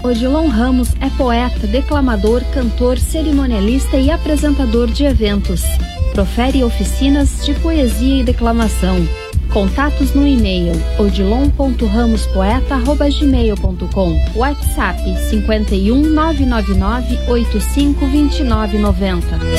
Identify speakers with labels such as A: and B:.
A: Odilon Ramos é poeta, declamador, cantor, cerimonialista e apresentador de eventos. Profere oficinas de poesia e declamação. Contatos no e-mail odilon.ramospoeta@gmail.com. WhatsApp 51 999 85 29 90.